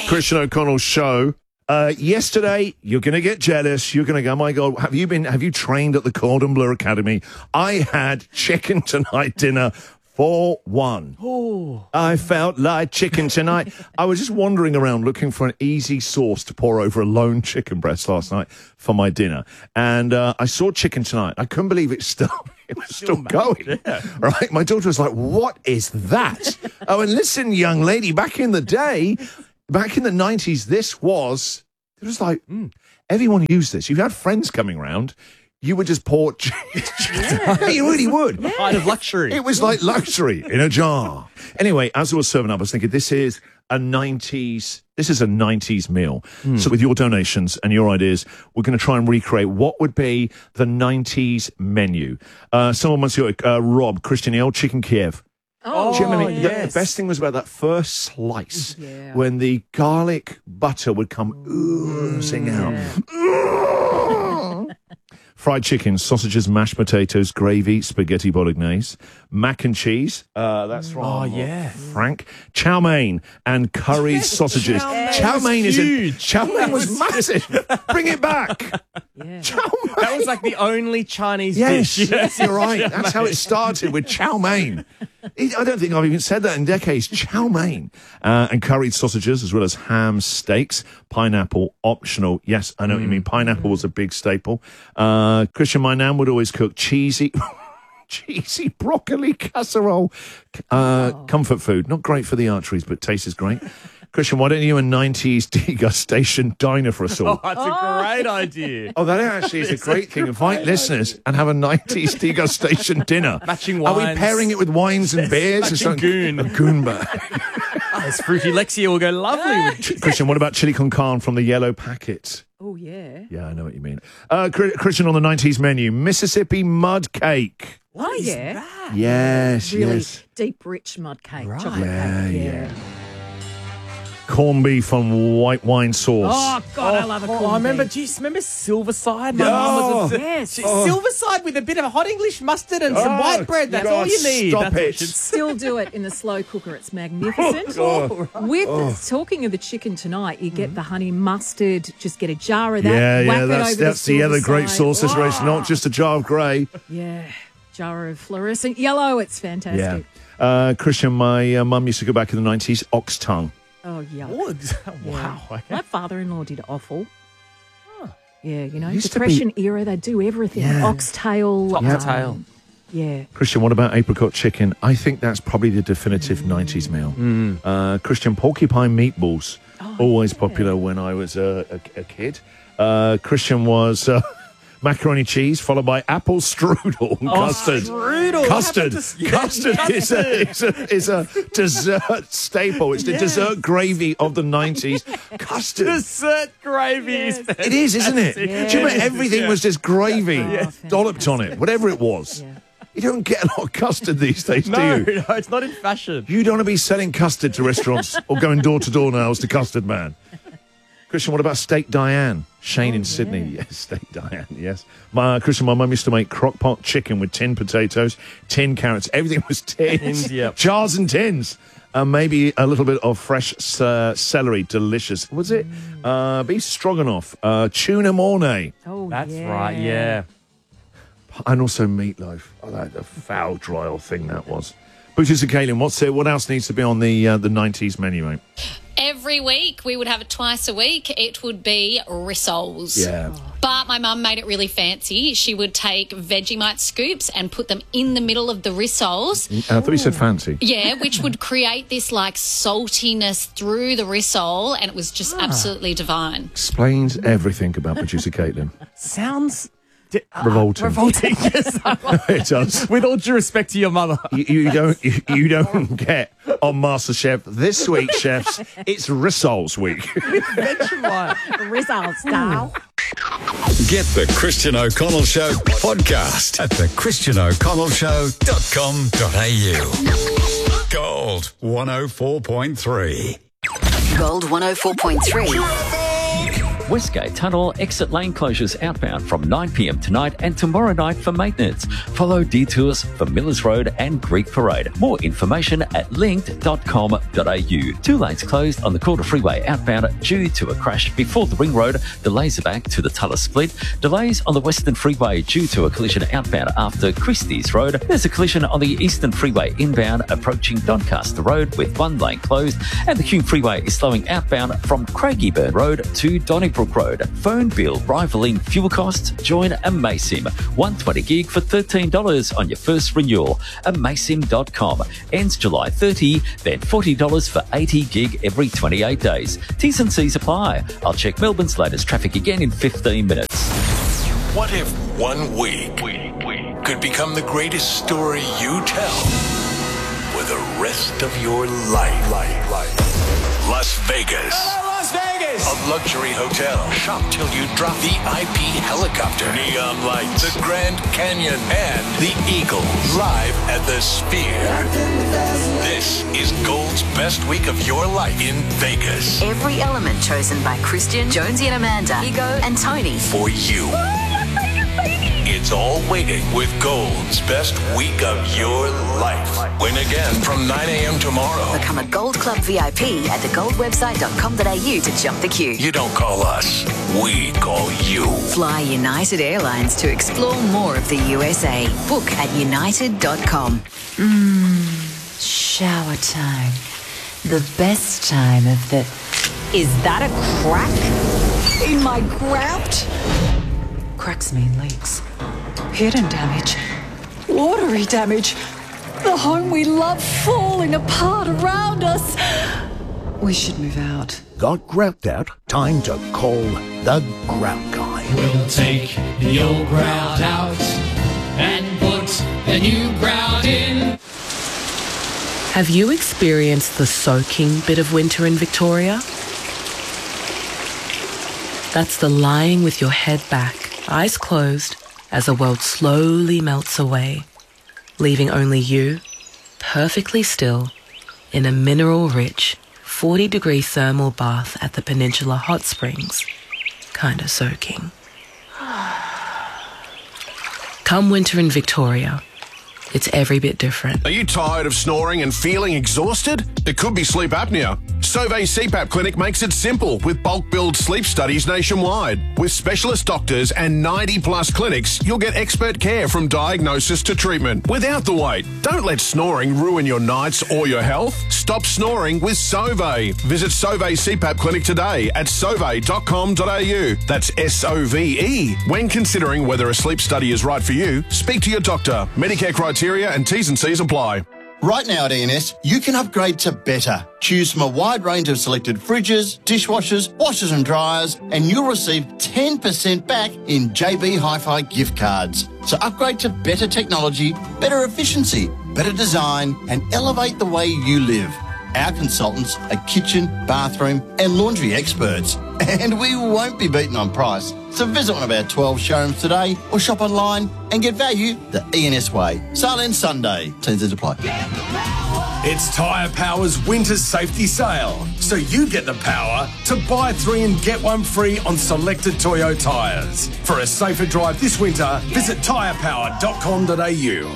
Christian O'Connell show. Yesterday, you're going to get jealous. You're going to go, oh my God, have you trained at the Cordon Bleu Academy? I had chicken tonight dinner for one. Oh. I felt like chicken tonight. I was just wandering around looking for an easy sauce to pour over a lone chicken breast last night for my dinner. And I saw chicken tonight. I couldn't believe it was still going. Yeah. Right? My daughter was like, what is that? Oh, and listen, young lady, back in the day, back in the 90s, it was like, everyone used this. You had friends coming around. You would just pour yeah, you really would. The height of luxury. It was like luxury in a jar. Anyway, as I was serving up, I was thinking, this is a 90s meal. So with your donations and your ideas, we're going to try and recreate what would be the 90s menu. Someone wants to go, Rob, Christian Hill, chicken Kiev. Oh, Do you remember yes. the best thing was about that first slice when the garlic butter would come oozing out. Fried chicken, sausages, mashed potatoes, gravy, spaghetti bolognese, mac and cheese. That's from Oh, yeah. Frank. Chow mein and curry sausages. Chow mein is huge. Chow mein was massive. Bring it back. Yeah. Chow mein. That was like the only Chinese Yes, dish. yes, you're right. That's how it started with chow mein. I don't think I've even said that in decades. Chow mein. And curried sausages, as well as ham, steaks, pineapple, optional. Yes, I know what you mean. Pineapple was a big staple. Christian, my nan would always cook cheesy broccoli casserole. Comfort food. Not great for the arteries, but tastes great. Christian, why don't you a 90s degustation diner for us all? Oh, that's a great idea. Oh, that actually is a great thing. Invite listeners and have a 90s degustation dinner. Matching Are wines. we pairing it with wines and beers? Matching goon. A goon bar. This fruity Lexia will go lovely with Christian, what about chili con carne from the yellow packet? Oh, yeah. Yeah, I know what you mean. Christian, on the 90s menu, Mississippi mud cake. Oh, yeah. that? Yes, Really yes. deep, rich mud cake. Right. Chocolate Yeah, cake. yeah. Corned beef on white wine sauce. Oh, God, I love a corned I remember, beef. do you remember Silverside? My mum was a, Yes. Silverside with a bit of hot English mustard and some white bread. That's all God, you need. stop That's what it. you should say. Still do it in the slow cooker. It's magnificent. With talking of the chicken tonight, you get the honey mustard. Just get a jar of that. Yeah, whack it over that's the other great sauce. sauces, Rach, not just a jar of grey. Yeah, jar of fluorescent yellow. It's fantastic. Yeah. Christian, my mum used to go back in the 90s, ox tongue. Oh, yuck. Wow. Okay. My father-in-law did offal. Yeah, you know, Used to Depression era, they do everything. Yeah. Oxtail. Top to tail. Yeah. Christian, what about apricot chicken? I think that's probably the definitive 90s meal. Christian, porcupine meatballs. Always popular when I was a kid. Christian was macaroni cheese, followed by apple strudel and custard. Strudel. Custard. Custard. Custard is a dessert staple. It's the dessert gravy of the 90s. Custard. Dessert gravy. It is, isn't it? Yeah. Do you remember everything was just gravy dolloped on it, fantastic. whatever it was. Yeah. You don't get a lot of custard these days, No, do you? no, it's not in fashion. You don't want to be selling custard to restaurants or going door to door now as the custard man. Christian, what about Steak Diane? Shane in Sydney. Yes, Steak Diane, yes. Christian, my mum used to make crock pot chicken with tin potatoes, tin carrots. Everything was tins. Yep. Jars and tins. Maybe a little bit of fresh celery. Delicious. Was it? Beef stroganoff. Tuna mornay. Oh, That's yeah. right, yeah. And also meatloaf. Oh, that the foul, dry old thing that was. Butchers and Caitlin, what else needs to be on the 90s menu, mate? Every week, we would have it twice a week. It would be rissoles. Yeah. But my mum made it really fancy. She would take Vegemite scoops and put them in the middle of the rissoles. I thought you said fancy. Yeah, which would create this like saltiness through the rissole, and it was just absolutely divine. Explains everything about producer Caitlin. Sounds Revolting. revolting. Yes. It does. With all due respect to your mother. You don't get on MasterChef this week, chefs. It's rissoles week. Vegemite. Results, Dale. Get the Christian O'Connell Show podcast at thechristianoconnellshow.com.au. Gold 104.3. Gold 104.3. Westgate Tunnel exit lane closures outbound from 9 p.m. tonight and tomorrow night for maintenance. Follow detours for Millers Road and Greek Parade. More information at linked.com.au. 2 lanes closed on the Calder Freeway outbound due to a crash before the Ring Road. Delays are back to the Tullah Split. Delays on the Western Freeway due to a collision outbound after Christie's Road. There's a collision on the Eastern Freeway inbound approaching Doncaster Road with 1 lane closed, and the Hume Freeway is slowing outbound from Craigieburn Road to Donnybrook Road. Phone bill rivaling fuel costs? Join Amaysim. 120 gig for $13 on your first renewal. Amaysim.com. Ends July 30, then $40 for 80 gig every 28 days. T's and C's apply. I'll check Melbourne's latest traffic again in 15 minutes. What if 1 week could become the greatest story you tell for the rest of your life? Las Vegas. Las Vegas! A luxury hotel. Shop till you drop. VIP helicopter. Neon lights. The Grand Canyon. And the Eagle. Live at the Sphere. This is Gold's best week of your life in Vegas. Every element chosen by Christian, Jonesy and Amanda, Ego and Tony. For you. It's all waiting with Gold's best week of your life. Win again from 9 a.m. tomorrow. Become a Gold Club VIP at thegoldwebsite.com.au to jump the queue. You don't call us, we call you. Fly United Airlines to explore more of the USA. Book at united.com. Shower time. The best time of the... Is that a crack in my grout? Cracks mean leaks. Hidden damage. Watery damage. The home we love falling apart around us. We should move out. Got grout out? Time to call the Grout Guy. We'll take the old grout out and put the new grout in. Have you experienced the soaking bit of winter in Victoria? That's the lying with your head back, eyes closed, as the world slowly melts away, leaving only you, perfectly still, in a mineral-rich, 40-degree thermal bath at the Peninsula Hot Springs, kinda soaking. Come winter in Victoria, it's every bit different. Are you tired of snoring and feeling exhausted? It could be sleep apnea. Sauvé CPAP Clinic makes it simple with bulk billed sleep studies nationwide. With specialist doctors and 90-plus clinics, you'll get expert care from diagnosis to treatment without the wait. Don't let snoring ruin your nights or your health. Stop snoring with Sauvé. Visit Sauvé CPAP Clinic today at sauvé.com.au. That's SOVE. When considering whether a sleep study is right for you, speak to your doctor. Medicare criteria and T's and C's apply. Right now at ENS, you can upgrade to better. Choose from a wide range of selected fridges, dishwashers, washers and dryers, and you'll receive 10% back in JB Hi-Fi gift cards. So upgrade to better technology, better efficiency, better design, and elevate the way you live. Our consultants are kitchen, bathroom and laundry experts. And we won't be beaten on price. So visit one of our 12 showrooms today or shop online and get value the ENS way. Sale ends Sunday. T's and apply. It's Tyre Power's winter safety sale. So you get the power to buy 3 and get 1 free on selected Toyo tyres. For a safer drive this winter, visit tyrepower.com.au.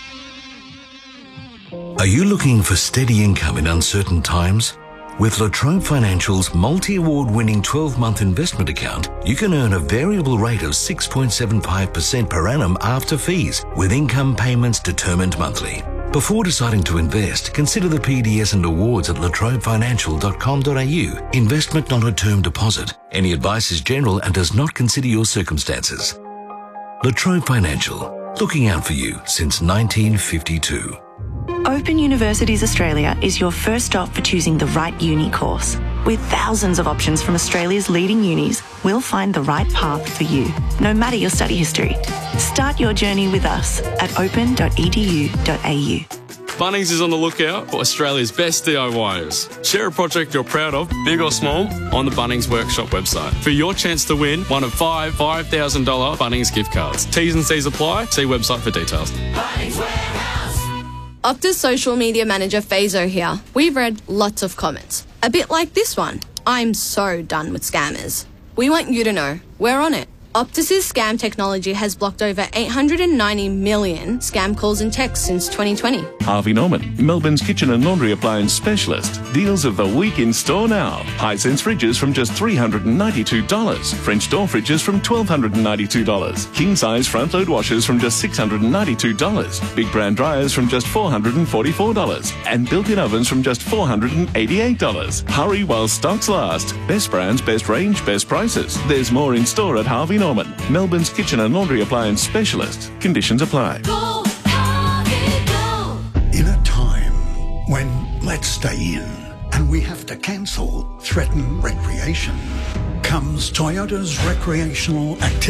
Are you looking for steady income in uncertain times? With La Trobe Financial's multi-award-winning 12-month investment account, you can earn a variable rate of 6.75% per annum after fees, with income payments determined monthly. Before deciding to invest, consider the PDS and awards at latrobefinancial.com.au. Investment not a term deposit. Any advice is general and does not consider your circumstances. La Trobe Financial, looking out for you since 1952. Open Universities Australia is your first stop for choosing the right uni course. With thousands of options from Australia's leading unis, we'll find the right path for you, no matter your study history. Start your journey with us at open.edu.au. Bunnings is on the lookout for Australia's best DIYers. Share a project you're proud of, big or small, on the Bunnings Workshop website for your chance to win one of 5 $5,000 Bunnings gift cards. T's and C's apply. See website for details. Bunnings Warehouse. Optus social media manager Fazo here. We've read lots of comments. A bit like this one. I'm so done with scammers. We want you to know we're on it. Optus's scam technology has blocked over 890 million scam calls and texts since 2020. Harvey Norman, Melbourne's kitchen and laundry appliance specialist. Deals of the week in store now. Hisense fridges from just $392. French door fridges from $1,292. King size front load washers from just $692. Big brand dryers from just $444. And built-in ovens from just $488. Hurry while stocks last. Best brands, best range, best prices. There's more in store at Harvey Norman, Melbourne's kitchen and laundry appliance specialist. Conditions apply. In a time when let's stay in and we have to cancel threaten recreation, comes Toyota's recreational activity.